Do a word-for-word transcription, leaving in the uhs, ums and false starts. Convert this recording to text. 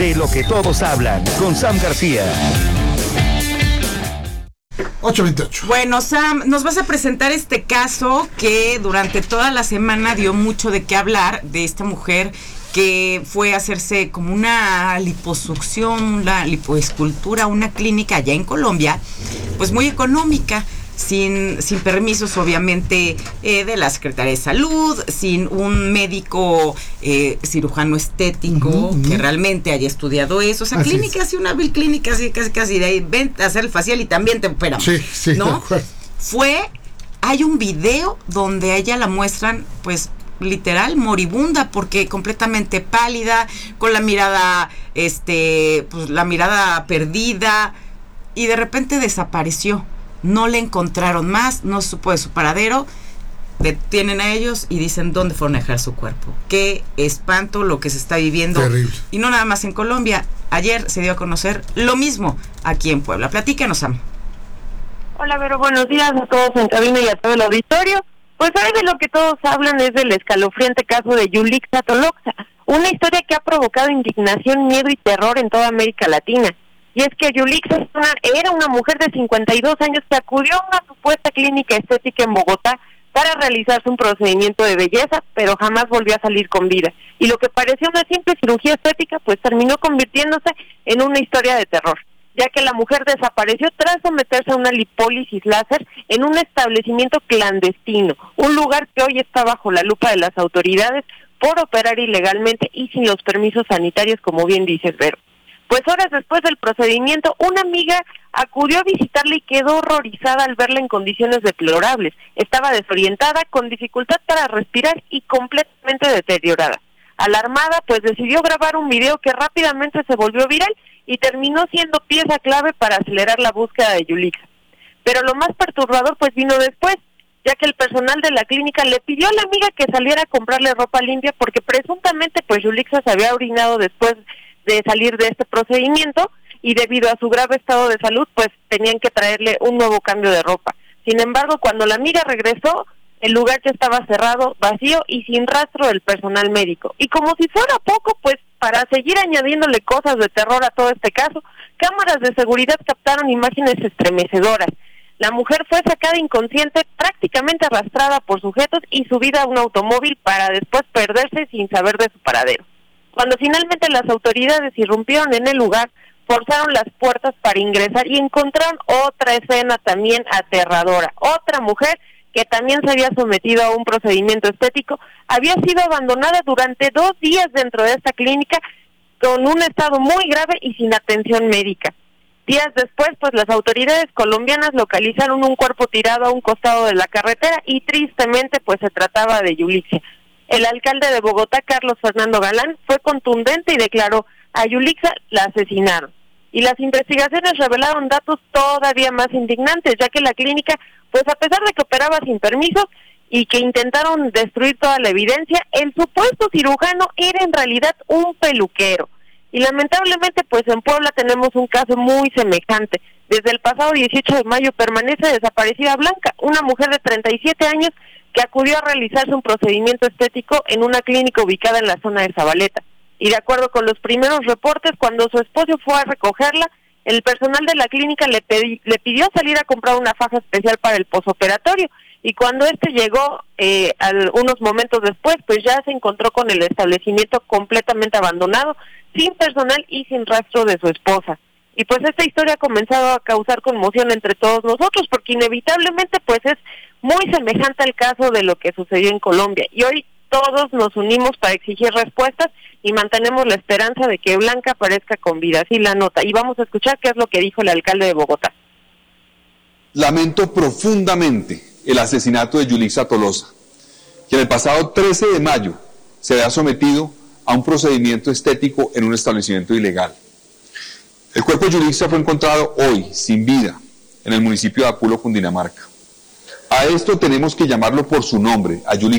De lo que todos hablan, con Sam García. ocho veintiocho. Bueno, Sam, nos vas a presentar este caso que durante toda la semana dio mucho de qué hablar, de esta mujer que fue a hacerse como una liposucción, una lipoescultura, una clínica allá en Colombia, pues muy económica, sin, sin permisos obviamente eh, de la Secretaría de Salud, sin un médico eh, cirujano estético uh-huh, uh-huh. que realmente haya estudiado eso. O sea, así clínica, es. así una vil clínica, así casi casi de ahí, ven a hacer el facial y también te operamos. Sí, sí, ¿no? Fue, hay un video donde a ella la muestran, pues, literal moribunda, porque completamente pálida, con la mirada, este, pues la mirada perdida, y de repente desapareció. No le encontraron más, no se supo de su paradero. Detienen a ellos y dicen dónde fueron a dejar su cuerpo. Qué espanto lo que se está viviendo. Terrible. Y no nada más en Colombia. Ayer se dio a conocer lo mismo aquí en Puebla. Platícanos, Sam. Hola, Vero, buenos días a todos en cabina y a todo el auditorio. Pues hoy de lo que todos hablan es del escalofriante caso de Yulixa Toloxa, una historia que ha provocado indignación, miedo y terror en toda América Latina. Y es que Yulixa era una mujer de cincuenta y dos años que acudió a una supuesta clínica estética en Bogotá para realizarse un procedimiento de belleza, pero jamás volvió a salir con vida. Y lo que parecía una simple cirugía estética, pues terminó convirtiéndose en una historia de terror, ya que la mujer desapareció tras someterse a una lipólisis láser en un establecimiento clandestino, un lugar que hoy está bajo la lupa de las autoridades por operar ilegalmente y sin los permisos sanitarios, como bien dices, Vero. Pues horas después del procedimiento, una amiga acudió a visitarla y quedó horrorizada al verla en condiciones deplorables. Estaba desorientada, con dificultad para respirar y completamente deteriorada. Alarmada, pues decidió grabar un video que rápidamente se volvió viral y terminó siendo pieza clave para acelerar la búsqueda de Yulixa. Pero lo más perturbador pues vino después, ya que el personal de la clínica le pidió a la amiga que saliera a comprarle ropa limpia porque presuntamente pues Yulixa se había orinado después de salir de este procedimiento y debido a su grave estado de salud pues tenían que traerle un nuevo cambio de ropa. Sin embargo, cuando la amiga regresó, el lugar ya estaba cerrado, vacío y sin rastro del personal médico. Y como si fuera poco, pues para seguir añadiéndole cosas de terror a todo este caso, cámaras de seguridad captaron imágenes estremecedoras. La mujer fue sacada inconsciente, prácticamente arrastrada por sujetos y subida a un automóvil para después perderse sin saber de su paradero. Cuando finalmente las autoridades irrumpieron en el lugar, forzaron las puertas para ingresar y encontraron otra escena también aterradora. Otra mujer que también se había sometido a un procedimiento estético, había sido abandonada durante dos días dentro de esta clínica con un estado muy grave y sin atención médica. Días después, pues las autoridades colombianas localizaron un cuerpo tirado a un costado de la carretera y tristemente pues se trataba de Yulixa. El alcalde de Bogotá, Carlos Fernando Galán, fue contundente y declaró: a Yulixa la asesinaron. Y las investigaciones revelaron datos todavía más indignantes, ya que la clínica, pues a pesar de que operaba sin permiso y que intentaron destruir toda la evidencia, el supuesto cirujano era en realidad un peluquero. Y lamentablemente, pues en Puebla tenemos un caso muy semejante. Desde el pasado dieciocho de mayo permanece desaparecida Blanca, una mujer de treinta y siete años que acudió a realizarse un procedimiento estético en una clínica ubicada en la zona de Zabaleta. Y de acuerdo con los primeros reportes, cuando su esposo fue a recogerla, el personal de la clínica le, pedí, le pidió salir a comprar una faja especial para el posoperatorio, y cuando este llegó eh, al, unos momentos después, pues ya se encontró con el establecimiento completamente abandonado, sin personal y sin rastro de su esposa. Y pues esta historia ha comenzado a causar conmoción entre todos nosotros, porque inevitablemente pues es muy semejante al caso de lo que sucedió en Colombia, y hoy todos nos unimos para exigir respuestas y mantenemos la esperanza de que Blanca aparezca con vida. Así la nota. Y vamos a escuchar qué es lo que dijo el alcalde de Bogotá. Lamento profundamente el asesinato de Yulixa Tolosa, que el pasado trece de mayo se había sometido a un procedimiento estético en un establecimiento ilegal. El cuerpo de Yulixa fue encontrado hoy, sin vida, en el municipio de Apulo, Cundinamarca. A esto tenemos que llamarlo por su nombre, a Yulixa